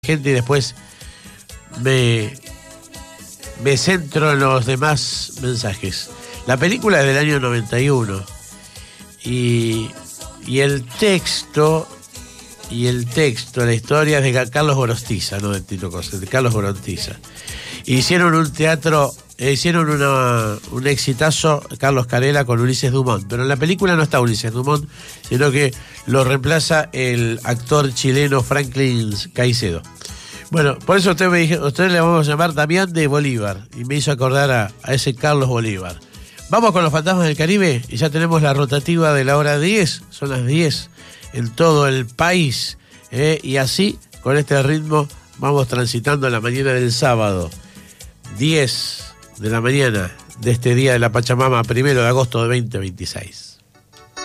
gente y después me centro en los demás mensajes. La película es del año 91 y el texto, la historia es de Carlos Gorostiza, no de Tito Cosa, de Carlos Gorostiza. Hicieron un teatro, un exitazo Carlos Carela con Ulises Dumont, pero en la película no está Ulises Dumont, sino que lo reemplaza el actor chileno Franklin Caicedo. Bueno, por eso usted le vamos a llamar Damián de Bolívar, y me hizo acordar a ese Carlos Bolívar. Vamos con los fantasmas del Caribe, y ya tenemos la rotativa de la hora 10, son las 10 en todo el país, y así, con este ritmo, vamos transitando la mañana del sábado, 10 de la mañana de este día de la Pachamama, 1 de agosto de 2026.